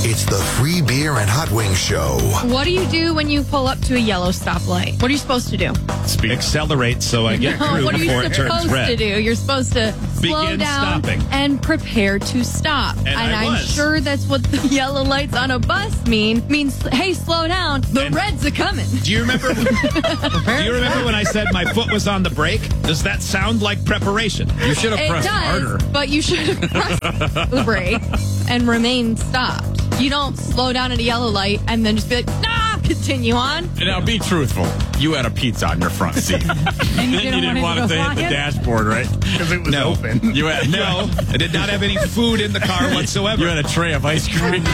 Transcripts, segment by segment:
It's the Free Beer and Hot Wings Show. What do you do when you pull up to a yellow stoplight? What are you supposed to do? Accelerate so I get through what are before you it turns supposed red. to do? You're supposed to slow Begin down stopping. and prepare to stop. And I I'm was. sure that's what the yellow lights on a bus means, hey, slow down. The reds are coming. Do you remember? When I said my foot was on the brake? Does that sound like preparation? You should have It pressed does, harder. but you should have pressed the brake and remained stopped. You don't slow down at a yellow light and then just be like, nah, continue on. And now be truthful. You had a pizza on your front seat. And you didn't want it to hit the dashboard, right? Because it was open. You had No, I did not have any food in the car whatsoever. You had a tray of ice cream.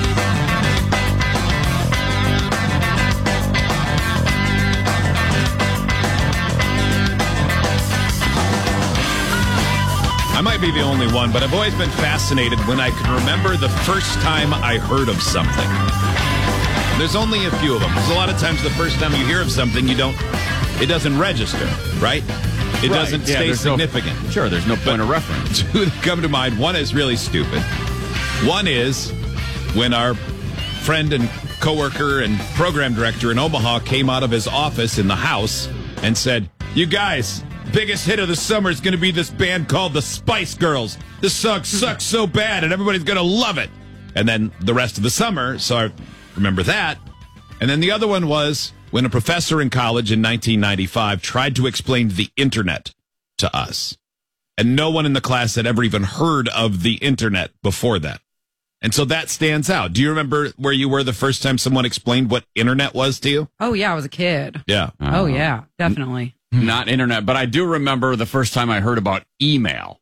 I might be the only one, but I've always been fascinated when I can remember the first time I heard of something. There's only a few of them. Because a lot of times the first time you hear of something, it doesn't register, right? It doesn't stay significant. There's no point of reference. Two that come to mind. One is really stupid. One is when our friend and coworker and program director in Omaha came out of his office in the house and said, "You guys, biggest hit of the summer is going to be this band called the Spice Girls. This song sucks so bad, and everybody's going to love it." And then the rest of the summer, so I remember that. And then the other one was when a professor in college in 1995 tried to explain the internet to us. And no one in the class had ever even heard of the internet before that. And so that stands out. Do you remember where you were the first time someone explained what internet was to you? Oh, yeah, I was a kid. Yeah. Oh, yeah, definitely. Not internet, but I do remember the first time I heard about email.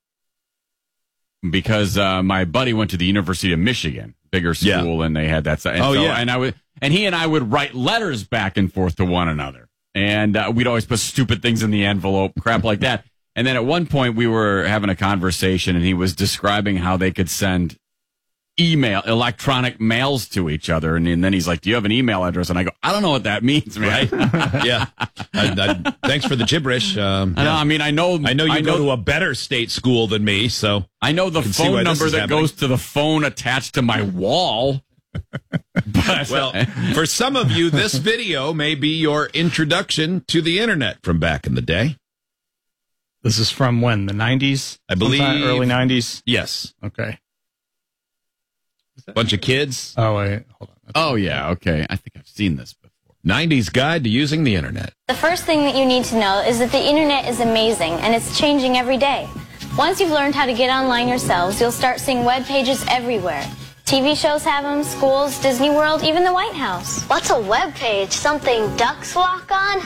Because my buddy went to the University of Michigan, bigger school, and they had that. And and he and I would write letters back and forth to one another. And we'd always put stupid things in the envelope, crap like that. And then at one point we were having a conversation and he was describing how they could send electronic mails to each other. And then he's like, "Do you have an email address?" And I go, "I don't know what that means, man." Right? Yeah. Thanks for the gibberish. I know you go to a better state school than me, so I know the phone number that goes to the phone attached to my wall. But, well, for some of you, this video may be your introduction to the internet from back in the day. This is from when? The 90s? I believe. Early 90s? Yes. Okay. Bunch of kids. Oh, wait. Hold on. Oh, yeah. Okay. I think I've seen this before. 90s Guide to Using the Internet. The first thing that you need to know is that the internet is amazing and it's changing every day. Once you've learned how to get online yourselves, you'll start seeing web pages everywhere. TV shows have them, schools, Disney World, even the White House. What's a web page? Something ducks walk on?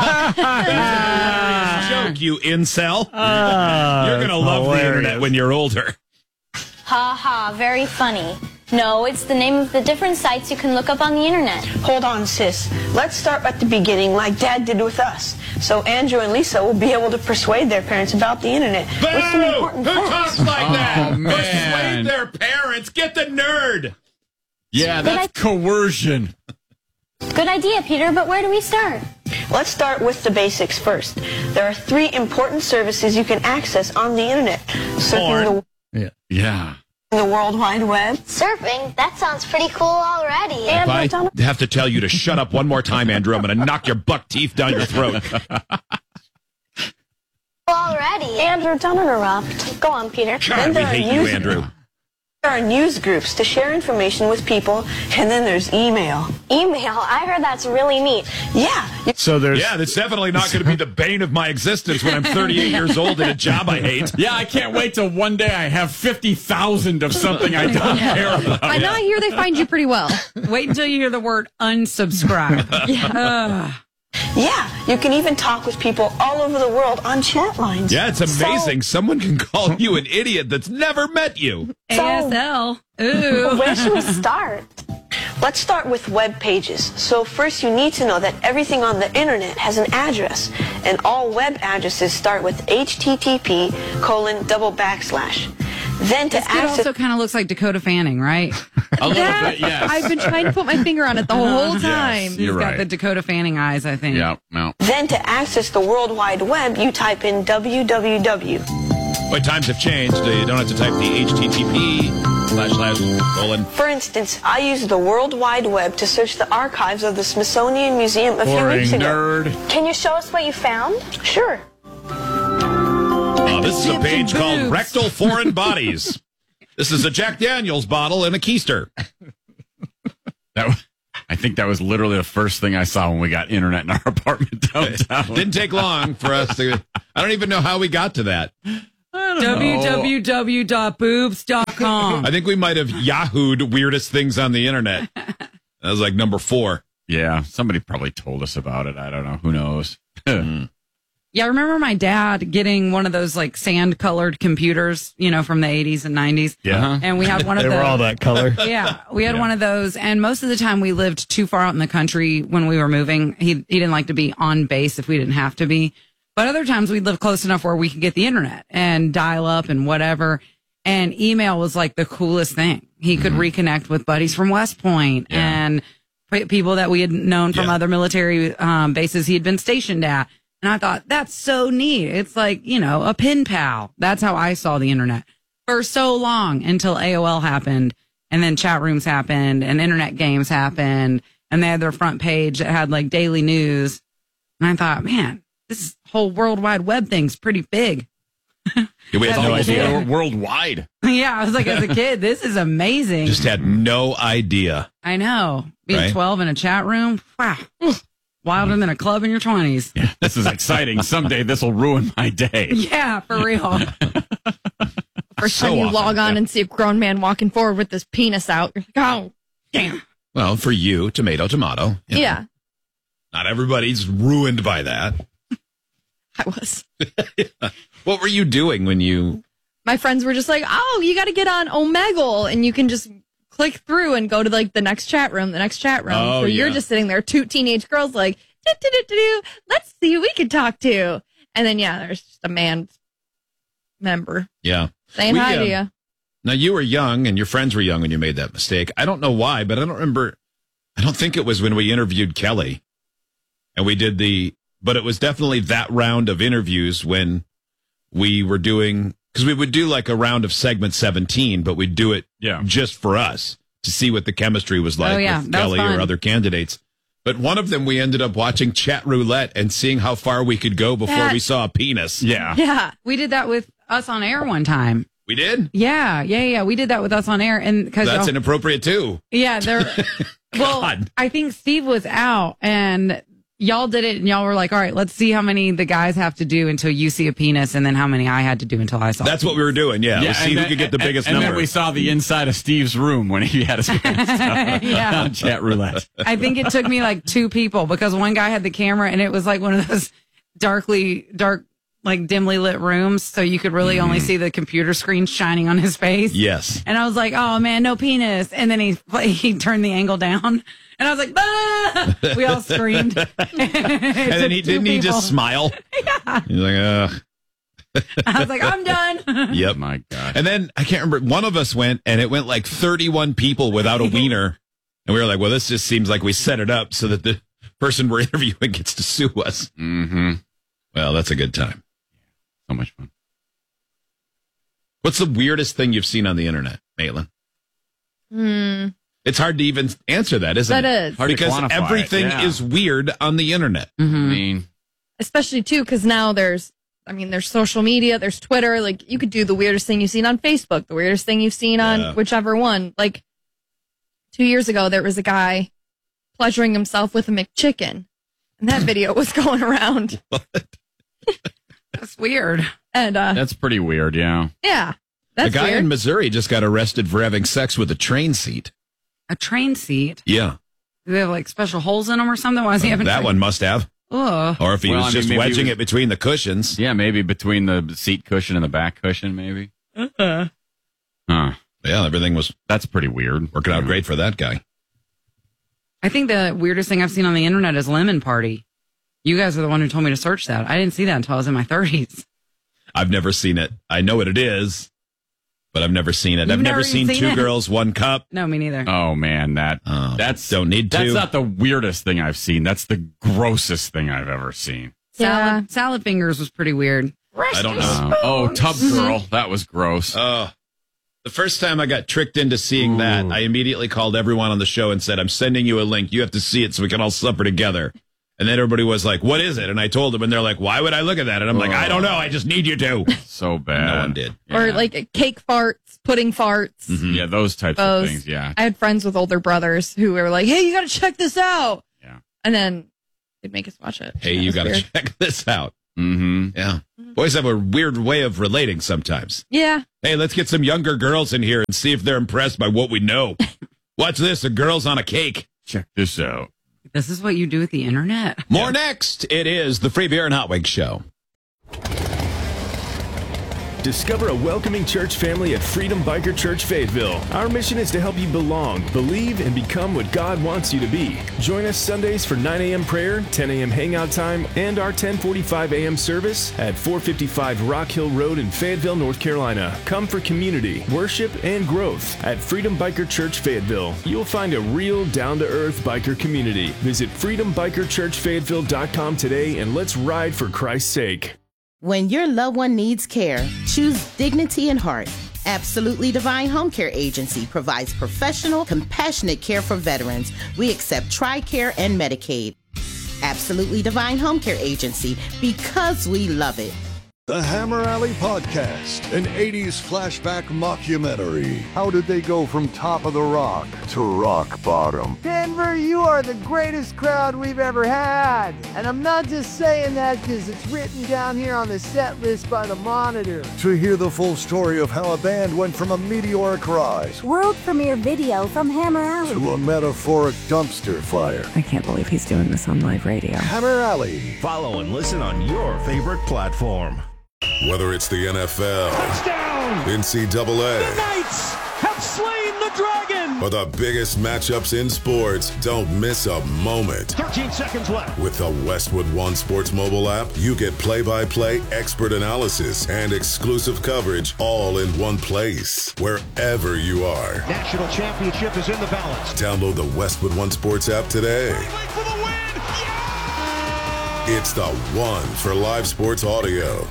Joke, you incel. You're going to love the internet when you're older. Ha ha, very funny. No, it's the name of the different sites you can look up on the internet. Hold on, sis. Let's start at the beginning like Dad did with us. So Andrew and Lisa will be able to persuade their parents about the internet. With some important Who facts. talks like that? man. Persuade their parents. Get the nerd. Yeah, that's coercion. Good idea, Peter, but where do we start? Let's start with the basics first. There are 3 important services you can access on the internet. Surfing Yeah. the World Wide Web. Surfing? That sounds pretty cool already. If I have to tell you to shut up one more time, Andrew, I'm going to knock your buck teeth down your throat. Already. Andrew, don't interrupt. Go on, Peter. God, we hate you, Andrew. There are news groups to share information with people, and then there's email. Email, I heard that's really neat. Yeah. So there's... Yeah, that's definitely not going to be the bane of my existence when I'm 38 years old in a job I hate. Yeah, I can't wait till one day I have 50,000 of something I don't care about. By now I hear they find you pretty well. Wait until you hear the word unsubscribe. Yeah, you can even talk with people all over the world on chat lines. Yeah, it's amazing. Someone can call you an idiot that's never met you. ASL. Ooh. Where should we start? Let's start with web pages. So first you need to know that everything on the internet has an address, and all web addresses start with http://. Then to This kid access... also kind of looks like Dakota Fanning, right? A little bit, yes. I've been trying to put my finger on it the whole time. You're He's got right. the Dakota Fanning eyes, I think. Yeah, no. Then to access the World Wide Web, you type in www. Boy, times have changed. You don't have to type the HTTP. // : For instance, I used the World Wide Web to search the archives of the Smithsonian Museum a few weeks ago. Nerd. Can you show us what you found? Sure. This is a page called Rectal Foreign Bodies. This is a Jack Daniels bottle and a keister. I think that was literally the first thing I saw when we got internet in our apartment downtown. Didn't take long for us to. I don't even know how we got to that. www.boobs.com. I think we might have Yahoo'd weirdest things on the internet. That was like number 4. Yeah, somebody probably told us about it. I don't know. Who knows? Yeah, I remember my dad getting one of those like sand colored computers, from the 80s and 90s. Yeah. And we had one of those. They were all that color. Yeah, we had one of those. And most of the time we lived too far out in the country when we were moving. He didn't like to be on base if we didn't have to be. But other times we'd live close enough where we could get the internet and dial up and whatever. And email was like the coolest thing. He could reconnect with buddies from West Point and people that we had known from other military bases he had been stationed at. And I thought, that's so neat. It's like, a pen pal. That's how I saw the internet for so long until AOL happened. And then chat rooms happened and internet games happened. And they had their front page that had like daily news. And I thought, man, this whole World Wide Web thing's pretty big. We had no idea. Worldwide. Yeah, I was like, as a kid, this is amazing. Just had no idea. I know. Being 12 in a chat room. Wow. Wilder than a club in your 20s. Yeah, this is exciting. Someday this will ruin my day. Yeah, for real. First time you log on and see a grown man walking forward with his penis out, you're like, oh, damn. Well, for you, tomato. Yeah. Not everybody's ruined by that. I was. What were you doing when you... My friends were just like, oh, you got to get on Omegle, and you can just click through and go to like the next chat room. Oh, so you're just sitting there, 2 teenage girls like, let's see who we can talk to. And then, there's just a man member. Yeah. Saying hi to you. Now, you were young and your friends were young when you made that mistake. I don't know why, but I don't remember. I don't think it was when we interviewed Kelly and we did but it was definitely that round of interviews when we were doing, because we would do like a round of segment 17, but we'd do it just for us to see what the chemistry was like with Kelly or other candidates. But one of them, we ended up watching Chat Roulette and seeing how far we could go before we saw a penis. Yeah. Yeah. We did that with Us on Air one time. We did? Yeah. We did that with Us on Air. And that's inappropriate too. Yeah. Well, I think Steve was out and y'all did it and y'all were like, all right, let's see how many the guys have to do until you see a penis and then how many I had to do until I saw That's what we were doing, yeah. See who could get the biggest number. And then we saw the inside of Steve's room when he had his pants down on Chat Roulette. I think it took me like 2 people because one guy had the camera and it was like one of those dark, like dimly lit rooms. So you could really only see the computer screen shining on his face. Yes. And I was like, oh man, no penis. And then he turned the angle down. And I was like, ah! We all screamed. And then he just smile? Yeah. He's like, ugh. I was like, I'm done. Yep. My God. And then I can't remember. One of us went and it went like 31 people without a wiener. And we were like, well, this just seems like we set it up so that the person we're interviewing gets to sue us. Mm-hmm. Well, that's a good time. So much fun. What's the weirdest thing you've seen on the internet, Maitland? It's hard to even answer that, isn't it? That is. Hard because everything is weird on the internet. Mm-hmm. I mean, especially too, because now there's social media, there's Twitter. Like you could do the weirdest thing you've seen on Facebook, the weirdest thing you've seen on whichever one. Like 2 years ago, there was a guy pleasuring himself with a McChicken, and that video was going around. That's weird. And that's pretty weird, yeah. Yeah. That's a guy weird. in Missouri just got arrested for having sex with a train seat. A train seat? Yeah. Do they have like special holes in them or something? Why is he having that one must have. Ugh. Or if he was just wedging it between the cushions. Yeah, maybe between the seat cushion and the back cushion, maybe. Huh. Yeah, everything was... That's pretty weird. Working out great for that guy. I think the weirdest thing I've seen on the internet is Lemon Party. You guys are the one who told me to search that. I didn't see that until I was in my 30s. I've never seen it. I know what it is, but I've never seen it. I've never seen Two Girls, One Cup. No, me neither. Oh, man, that's don't need to. That's not the weirdest thing I've seen. That's the grossest thing I've ever seen. Salad Fingers was pretty weird. I don't know. Tub Girl. That was gross. Oh. The first time I got tricked into seeing that, I immediately called everyone on the show and said, I'm sending you a link. You have to see it so we can all supper together. And then everybody was like, what is it? And I told them, and they're like, why would I look at that? And I'm like, I don't know. I just need you to. So bad. No one did. Yeah. Or like cake farts, pudding farts. Mm-hmm. Yeah, those types of things, yeah. I had friends with older brothers who were like, hey, you got to check this out. Yeah. And then they'd make us watch it. Hey, you got to check this out. Mm-hmm. Yeah. Boys have a weird way of relating sometimes. Yeah. Hey, let's get some younger girls in here and see if they're impressed by what we know. Watch this, a girl's on a cake. Check this out. This is what you do with the internet? More next. It is the Free Beer and Hot Wings Show. Discover a welcoming church family at Freedom Biker Church Fayetteville. Our mission is to help you belong, believe, and become what God wants you to be. Join us Sundays for 9 a.m. prayer, 10 a.m. hangout time, and our 10:45 a.m. service at 455 Rock Hill Road in Fayetteville, North Carolina. Come for community, worship, and growth at Freedom Biker Church Fayetteville. You'll find a real, down-to-earth biker community. Visit freedombikerchurchfayetteville.com today and let's ride for Christ's sake. When your loved one needs care, choose dignity and heart. Absolutely Divine Home Care Agency provides professional, compassionate care for veterans. We accept TRICARE and Medicaid. Absolutely Divine Home Care Agency, because we love it. The Hammer Alley Podcast, an 80s flashback mockumentary. How did they go from top of the rock to rock bottom? Denver, you are the greatest crowd we've ever had. And I'm not just saying that because it's written down here on the set list by the Monitor. To hear the full story of how a band went from a meteoric rise, world premiere video from Hammer Alley, to a metaphoric dumpster fire. I can't believe he's doing this on live radio. Hammer Alley. Follow and listen on your favorite platform. Whether it's the NFL, touchdown, NCAA, the Knights have slain the dragon, or the biggest matchups in sports, don't miss a moment. 13 seconds left. With the Westwood One Sports mobile app, you get play-by-play, expert analysis, and exclusive coverage all in one place, wherever you are. National championship is in the balance. Download the Westwood One Sports app today. For the win. Yeah! It's the one for live sports audio.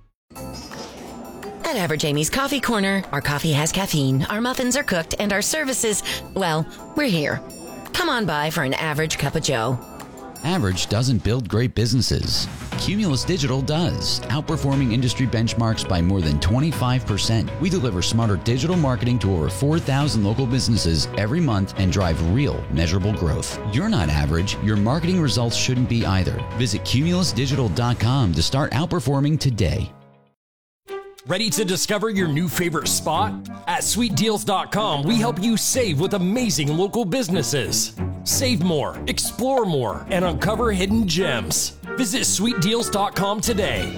At Average Amy's Coffee Corner, our coffee has caffeine, our muffins are cooked, and our services, well, we're here. Come on by for an average cup of joe. Average doesn't build great businesses. Cumulus Digital does, outperforming industry benchmarks by more than 25%. We deliver smarter digital marketing to over 4,000 local businesses every month and drive real, measurable growth. You're not average. Your marketing results shouldn't be either. Visit cumulusdigital.com to start outperforming today. Ready to discover your new favorite spot? At sweetdeals.com, we help you save with amazing local businesses. Save more, explore more, and uncover hidden gems. Visit sweetdeals.com today.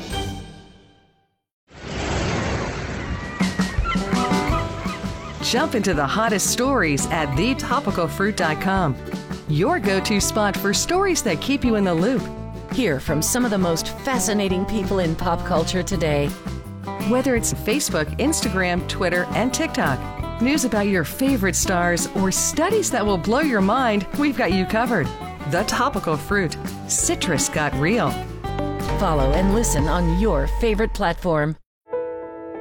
Jump into the hottest stories at thetopicalfruit.com. Your go-to spot for stories that keep you in the loop. Hear from some of the most fascinating people in pop culture today. Whether it's Facebook, Instagram, Twitter, and TikTok, news about your favorite stars, or studies that will blow your mind, we've got you covered. The Topical Fruit. Citrus got real. Follow and listen on your favorite platform.